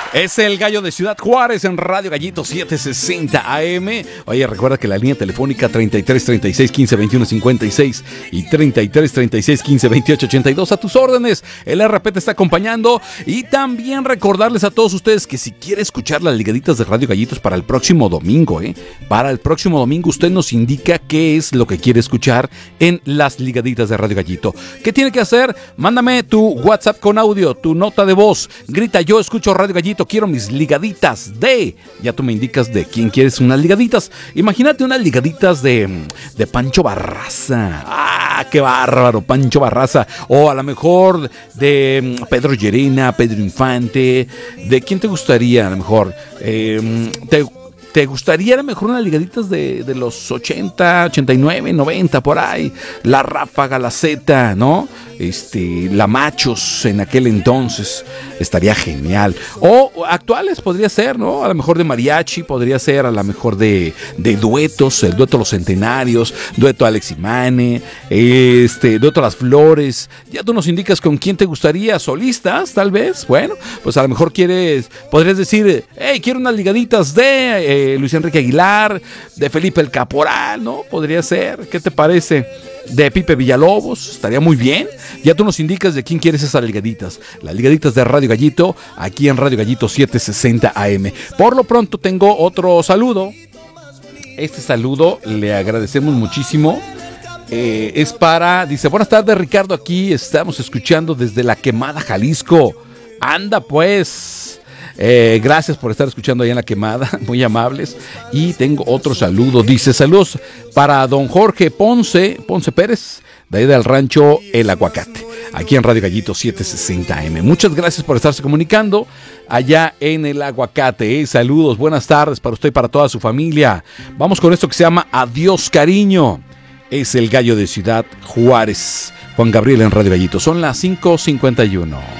Es el Gallo de Ciudad Juárez en Radio Gallito 760 AM. Oye, recuerda que la línea telefónica 33 36 15 21 56 y 33 36 15 28 82 a tus órdenes. El RP te está acompañando. Y también recordarles a todos ustedes que si quiere escuchar las ligaditas de Radio Gallitos para el próximo domingo, para el próximo domingo usted nos indica qué es lo que quiere escuchar en las ligaditas de Radio Gallito. ¿Qué tiene que hacer? Mándame tu WhatsApp con audio, tu nota de voz. Grita: yo escucho Radio Gallito, quiero mis ligaditas de... Ya tú me indicas de quién quieres unas ligaditas. Imagínate unas ligaditas de Pancho Barraza. ¡Ah, qué bárbaro! Pancho Barraza. O a lo mejor de Pedro Llerena, Pedro Infante. ¿De quién te gustaría a lo mejor? ¿Te gustaría a lo mejor unas ligaditas de los 80, 89, 90 por ahí? La Ráfaga, la Z, ¿no? La Machos en aquel entonces, estaría genial. O actuales podría ser, ¿no? A lo mejor de mariachi, podría ser a lo mejor de duetos, el dueto Los Centenarios, dueto Alex y Mane, dueto Las Flores. Ya tú nos indicas con quién te gustaría, solistas, tal vez. Bueno, pues a lo mejor podrías decir: hey, quiero unas ligaditas de Luis Enrique Aguilar, de Felipe el Caporal, ¿no? Podría ser, ¿qué te parece? De Pipe Villalobos, estaría muy bien. Ya tú nos indicas de quién quieres esas ligaditas. Las ligaditas de Radio Gallito, aquí en Radio Gallito 760 AM. Por lo pronto tengo otro saludo. Este saludo le agradecemos muchísimo. Es para, dice: buenas tardes, Ricardo, aquí estamos escuchando desde La Quemada, Jalisco. Anda pues. Gracias por estar escuchando ahí en La Quemada, muy amables. Y tengo otro saludo, dice: saludos para don Jorge Ponce Pérez, de ahí del rancho El Aguacate, aquí en Radio Gallito 760 AM. Muchas gracias por estarse comunicando allá en El Aguacate. Saludos, buenas tardes para usted y para toda su familia. Vamos con esto que se llama Adiós Cariño. Es el Gallo de Ciudad Juárez, Juan Gabriel en Radio Gallito. Son las 5:51.